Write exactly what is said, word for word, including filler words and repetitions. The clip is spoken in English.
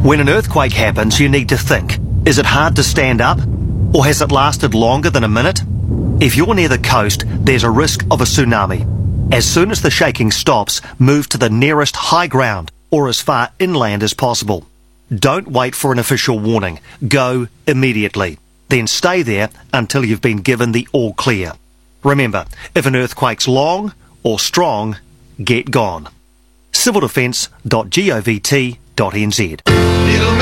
When an earthquake happens, you need to think, is it hard to stand up? Or has it lasted longer than a minute? If you're near the coast, there's a risk of a tsunami. As soon as the shaking stops, move to the nearest high ground or as far inland as possible. Don't wait for an official warning. Go immediately. Then stay there until you've been given the all clear. Remember, if an earthquake's long or strong, get gone. civil defence dot govt dot n z